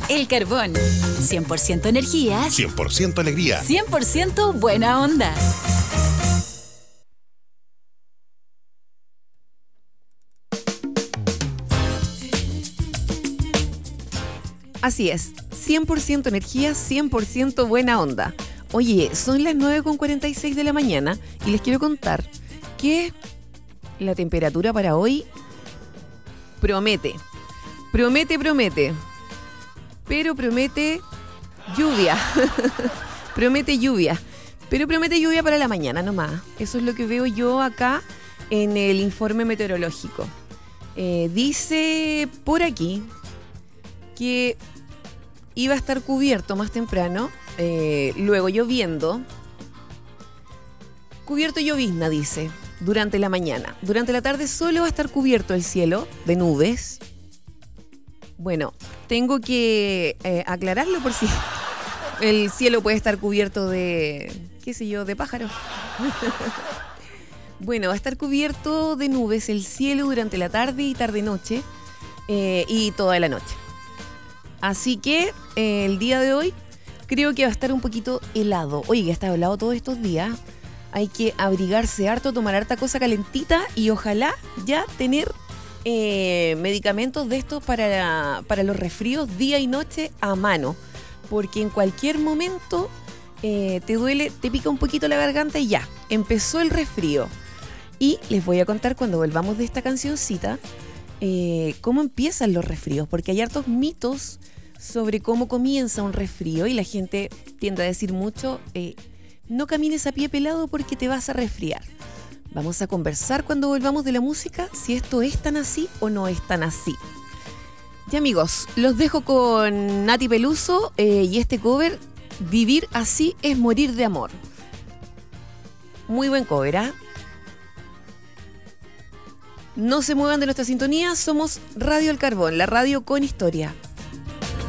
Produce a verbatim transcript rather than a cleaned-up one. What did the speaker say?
El Carbón. cien por ciento energía. cien por ciento alegría. cien por ciento buena onda. Así es, cien por ciento energía, cien por ciento buena onda. Oye, son las nueve con cuarenta y seis de la mañana y les quiero contar que la temperatura para hoy promete, promete, promete, pero promete lluvia, promete lluvia, pero promete lluvia para la mañana nomás. Eso es lo que veo yo acá en el informe meteorológico. Eh, dice por aquí que iba a estar cubierto más temprano, eh, luego lloviendo. Cubierto y llovizna, dice, durante la mañana. Durante la tarde solo va a estar cubierto el cielo de nubes. Bueno, tengo que eh, aclararlo por si el cielo puede estar cubierto de, qué sé yo, de pájaros. Bueno, va a estar cubierto de nubes el cielo durante la tarde y tarde-noche eh, y toda la noche. Así que eh, el día de hoy creo que va a estar un poquito helado. Oye, ya está helado todos estos días. Hay que abrigarse harto, tomar harta cosa calentita y ojalá ya tener eh, medicamentos de estos para, para los resfríos día y noche a mano. Porque en cualquier momento eh, te duele, te pica un poquito la garganta y ya, empezó el resfrío. Y les voy a contar cuando volvamos de esta cancioncita eh, cómo empiezan los resfríos. Porque hay hartos mitos sobre cómo comienza un resfrío y la gente tiende a decir mucho, eh, no camines a pie pelado porque te vas a resfriar. Vamos a conversar cuando volvamos de la música si esto es tan así o no es tan así. Ya amigos, los dejo con Nati Peluso eh, y este cover, Vivir así es morir de amor. Muy buen cover, ¿ah? ¿eh? No se muevan de nuestra sintonía, somos Radio El Carbón, la radio con historia.